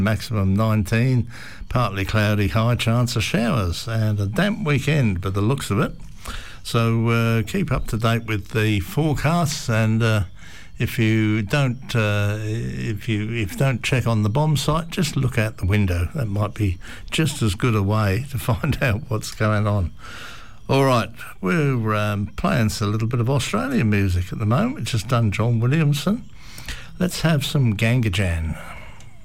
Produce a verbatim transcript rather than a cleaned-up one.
Maximum nineteen, partly cloudy, high chance of showers, and a damp weekend by the looks of it. So uh, keep up to date with the forecasts, and uh, if you don't, uh, if you if you don't check on the bomb site, just look out the window. That might be just as good a way to find out what's going on. All right, we're um, playing a little bit of Australian music at the moment. We've just done John Williamson. Let's have some Gangajan.